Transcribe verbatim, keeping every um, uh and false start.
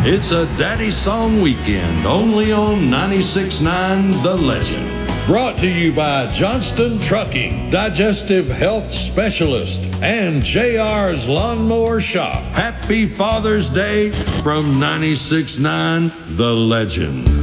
It's a Daddy Song Weekend, only on ninety-six point nine The Legend. Brought to you by Johnston Trucking, Digestive Health Specialist, and J R's Lawnmower Shop. Happy Father's Day from ninety-six point nine The Legend.